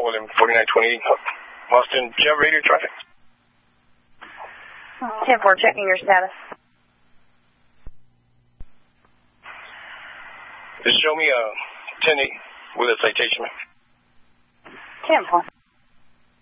in 4920 Austin. Do you have radio traffic? 10-4, checking your status. Just show me a 10-8 with a citation, man. 10-4.